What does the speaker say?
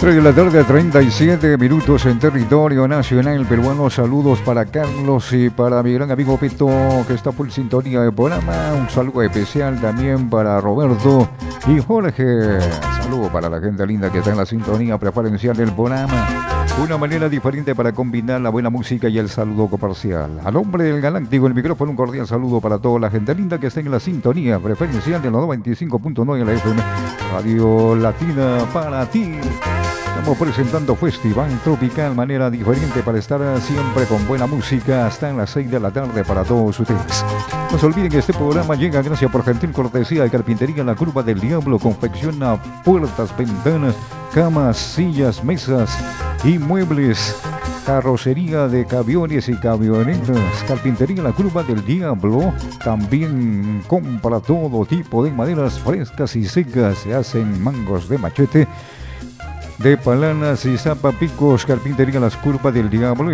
3 de la tarde, 37 minutos en territorio nacional peruano. Saludos para Carlos y para mi gran amigo Peto, que está por sintonía del programa. Un saludo especial también para Roberto y Jorge. Saludo para la gente linda que está en la sintonía preferencial del programa. Una manera diferente para combinar la buena música y el saludo comercial. Al hombre del galáctico, el micrófono, un cordial saludo para toda la gente linda que está en la sintonía preferencial de los 95.9 en la FM Radio Latina para ti. Estamos presentando Festival Tropical, manera diferente para estar siempre con buena música hasta las 6 de la tarde para todos ustedes. No se olviden que este programa llega gracias por gentil cortesía de Carpintería La Curva del Diablo. Confecciona puertas, ventanas, camas, sillas, mesas y muebles. Carrocería de camiones y camionetas. Carpintería La Curva del Diablo. También compra todo tipo de maderas frescas y secas. Se hacen mangos de machete, de palanas y zapapicos. Carpintería Las Curvas del Diablo.